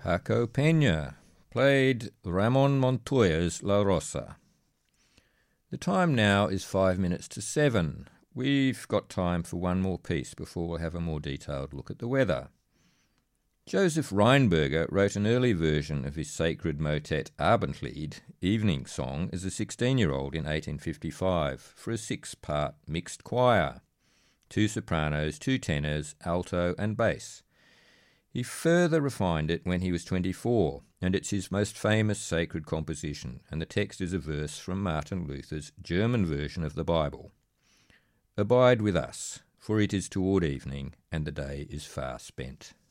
Paco Peña played Ramon Montoya's La Rosa. The time now is 5 minutes to 7. We've got time for one more piece before we'll have a more detailed look at the weather. Joseph Rheinberger wrote an early version of his sacred motet Abendlied, Evening Song, as a 16-year-old in 1855 for a 6-part mixed choir, 2 sopranos, 2 tenors, alto and bass. He further refined it when he was 24, and it's his most famous sacred composition, and the text is a verse from Martin Luther's German version of the Bible. Abide with us, for it is toward evening, and the day is far spent.